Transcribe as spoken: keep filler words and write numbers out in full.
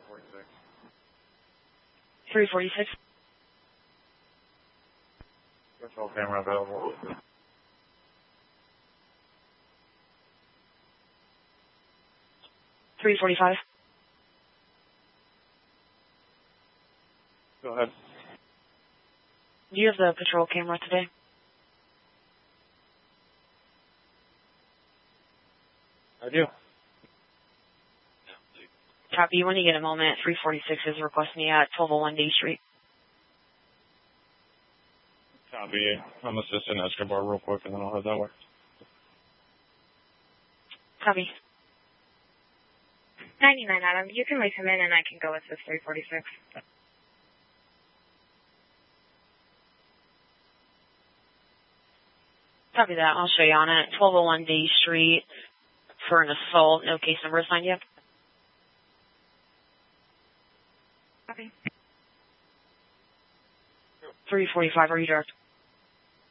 three forty-six. Patrol camera available. three forty-five. Go ahead. Do you have the patrol camera today? I do. Copy. When you get a moment, three forty-six is requesting you at twelve oh one D Street. Copy. I'm assisting Escobar real quick, and then I'll head that way. Copy. ninety-nine, Adam. You can wait him in, and I can go with this three forty-six. Copy that. I'll show you on it. twelve oh one D Street for an assault. No case number assigned yet. Copy. three forty-five, are you direct?